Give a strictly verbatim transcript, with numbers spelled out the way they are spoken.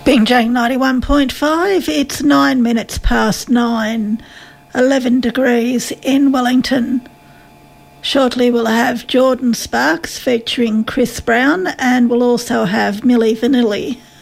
Bingjang ninety-one point five, it's nine minutes past nine, eleven degrees in Wellington. Shortly we'll have Jordan Sparks featuring Chris Brown, and we'll also have Milli Vanilli.